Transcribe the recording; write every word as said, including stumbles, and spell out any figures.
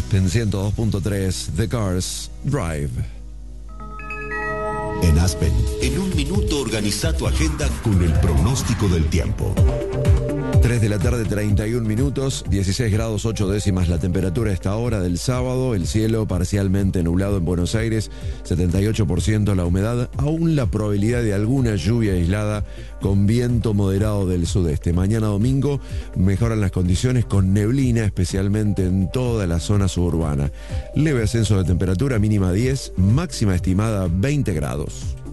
Aspen ciento dos punto tres, The Cars, Drive. En Aspen, en un minuto organiza tu agenda con el pronóstico del tiempo. tres de la tarde, treinta y un minutos, dieciséis grados ocho décimas la temperatura a esta hora del sábado, el cielo parcialmente nublado en Buenos Aires, setenta y ocho por ciento la humedad, aún la probabilidad de alguna lluvia aislada con viento moderado del sudeste. Mañana domingo mejoran las condiciones con neblina, especialmente en toda la zona suburbana. Leve ascenso de temperatura, mínima diez, máxima estimada veinte grados.